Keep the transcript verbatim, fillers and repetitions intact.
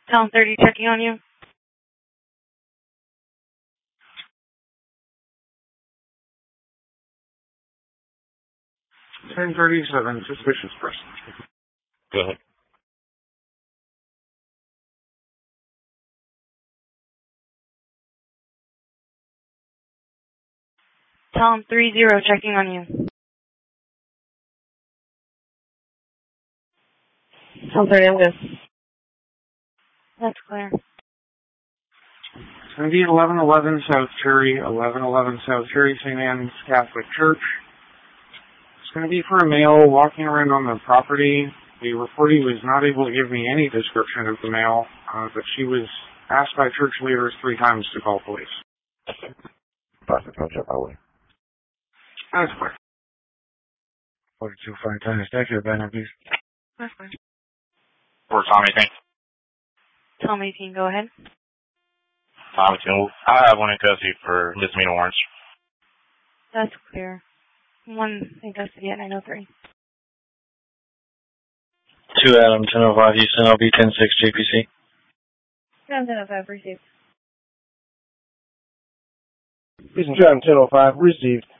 Tom thirty checking on you. ten thirty-seven, suspicious person. Go ahead. Tom three zero checking on you. Tom thirty, I'm good. That's clear. It's going to be eleven eleven South Cherry, eleven eleven South Cherry, Saint Anne's Catholic Church. It's going to be for a male walking around on the property. The reportee was not able to give me any description of the male, uh, but she was asked by church leaders three times to call police. Perfect. I'll check our way. That's clear. forty-two five times. Thank you, Banner, please. That's fine. For Tom eighteen. Tom eighteen, go ahead. Tom eighteen. I have one in custody for misdemeanor warrants. That's clear. One in custody at nine oh three. Two Adam, ten oh five, Houston, L B ten six, J P C. ten oh five, received. Houston, ten oh five, received.